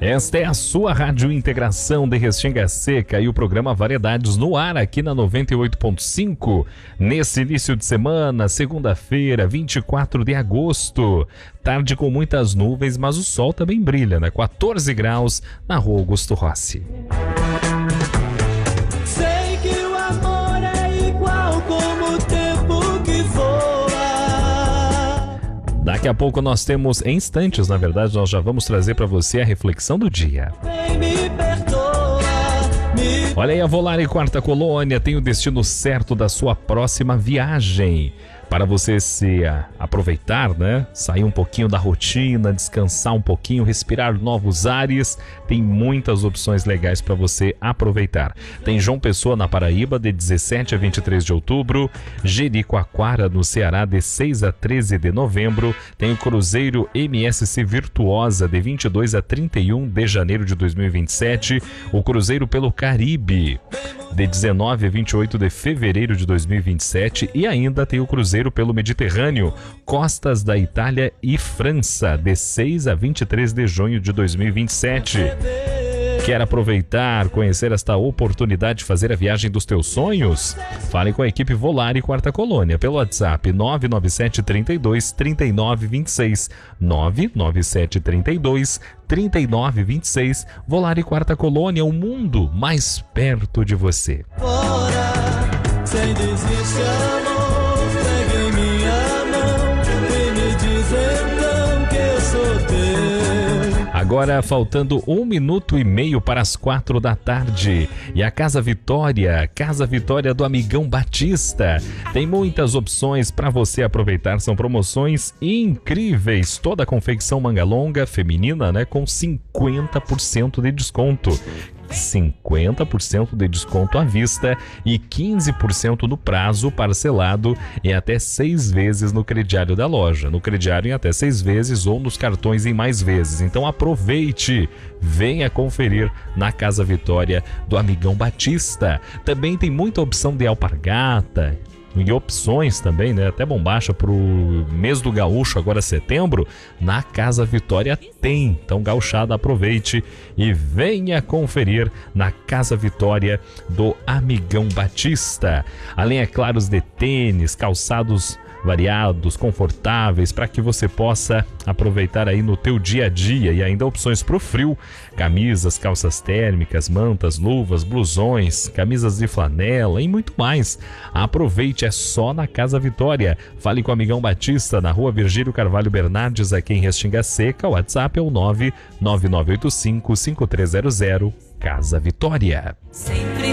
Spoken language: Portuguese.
Esta é a sua Rádio Integração de Restinga Seca e o programa Variedades no ar aqui na 98.5. Nesse início de semana, segunda-feira, 24 de agosto. Tarde com muitas nuvens, mas o sol também brilha, né? 14 graus na Rua Augusto Rossi. Sei que o amor é igual como o tempo que voa. Daqui a pouco nós temos, em instantes, na verdade, nós já vamos trazer para você a reflexão do dia. Vem, me perdoa, Olha aí, a Volare Quarta Colônia tem o destino certo da sua próxima viagem. Para você aproveitar, né? Sair um pouquinho da rotina, descansar um pouquinho, respirar novos ares. Tem muitas opções legais para você aproveitar. Tem João Pessoa na Paraíba, de 17 a 23 de outubro. Jericoacoara, no Ceará, de 6 a 13 de novembro. Tem o Cruzeiro MSC Virtuosa, de 22 a 31 de janeiro de 2027. O Cruzeiro pelo Caribe, de 19 a 28 de fevereiro de 2027. E ainda tem o Cruzeiro pelo Mediterrâneo, costas da Itália e França, de 6 a 23 de junho de 2027. Quer aproveitar, conhecer esta oportunidade de fazer a viagem dos teus sonhos? Fale com a equipe Volare Quarta Colônia pelo WhatsApp 997 32 39 26. 997 32 39 26. Volare Quarta Colônia, um mundo mais perto de você. fora, sem desistir, amor. Pegue em minha mão e me diz então que eu sou teu. Agora faltando 1 minuto e meio para as 4 da tarde. E a Casa Vitória do Amigão Batista. Tem muitas opções para você aproveitar, são promoções incríveis. Toda a confecção manga longa feminina, né, com 50% de desconto. 50% de desconto à vista e 15% no prazo parcelado em até 6 vezes no crediário da loja. No crediário em até 6 vezes ou nos cartões em mais vezes. Então aproveite, venha conferir na Casa Vitória do Amigão Batista. Também tem muita opção de alpargata e opções também, né? Até bombacha pro mês do gaúcho, agora setembro, na Casa Vitória tem. Então, gauchada, aproveite e venha conferir na Casa Vitória do Amigão Batista. Além, é claro, de tênis, calçados variados, confortáveis, para que você possa aproveitar aí no teu dia a dia, e ainda opções para o frio, camisas, calças térmicas, mantas, luvas, blusões, camisas de flanela e muito mais. Aproveite, é só na Casa Vitória. Fale com o Amigão Batista na Rua Virgílio Carvalho Bernardes, aqui em Restinga Seca. O WhatsApp é o 99985-5300. Casa Vitória. Sempre